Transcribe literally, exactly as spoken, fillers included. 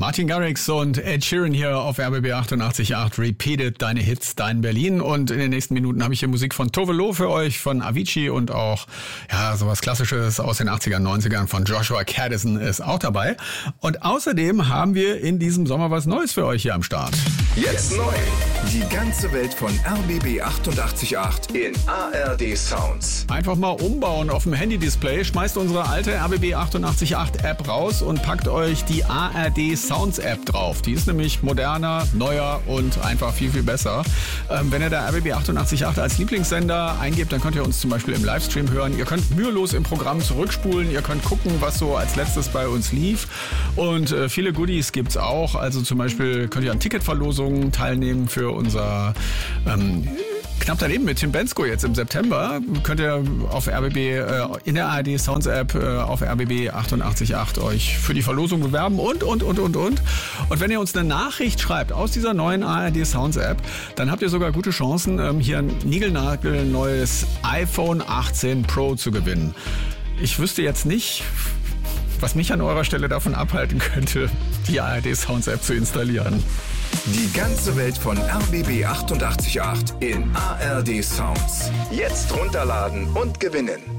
Martin Garrix und Ed Sheeran hier auf R B B achtundachtzig Komma acht. Repeated, deine Hits, dein Berlin. Und in den nächsten Minuten habe ich hier Musik von Tove Lo für euch, von Avicii und auch ja sowas Klassisches aus den achtzigern, neunzigern von Joshua Kadison ist auch dabei. Und außerdem haben wir in diesem Sommer was Neues für euch hier am Start. Jetzt neu. Die ganze Welt von R B B achtundachtzig Komma acht in A R D Sounds. Einfach mal umbauen auf dem Handy-Display, schmeißt unsere alte R B B achtundachtzig Komma acht App raus und packt euch die A R D Sounds App drauf. Die ist nämlich moderner, neuer und einfach viel, viel besser. Ähm, wenn ihr da R B B achtundachtzig Komma acht als Lieblingssender eingebt, dann könnt ihr uns zum Beispiel im Livestream hören. Ihr könnt mühelos im Programm zurückspulen. Ihr könnt gucken, was so als letztes bei uns lief. Und äh, viele Goodies gibt's auch. Also zum Beispiel könnt ihr an Ticketverlosungen teilnehmen für unser ähm, Knapp daneben mit Tim Bensko jetzt im September. Könnt ihr auf R B B, äh, in der A R D Sounds App äh, auf R B B achtundachtzig Komma acht euch für die Verlosung bewerben und, und, und, und, und. Und wenn ihr uns eine Nachricht schreibt aus dieser neuen A R D Sounds App, dann habt ihr sogar gute Chancen, ähm, hier ein niegelnagelneues iPhone achtzehn Pro zu gewinnen. Ich wüsste jetzt nicht, was mich an eurer Stelle davon abhalten könnte, die A R D Sounds App zu installieren. Die ganze Welt von R B B achtundachtzig Komma acht in A R D Sounds. Jetzt runterladen und gewinnen.